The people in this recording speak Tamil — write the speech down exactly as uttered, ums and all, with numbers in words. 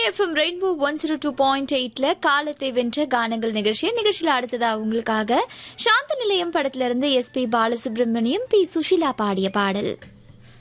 FM rainbow one zero two point எயிட்ல காலத்தை வென்ற கானங்கள் நிகழ்ச்சி நிகழ்ச்சியில் அடுத்ததா உங்களுக்காக சாந்த நிலையம் படத்திலிருந்து S B Balasubramaniam B Sushila பாடிய பாடல்.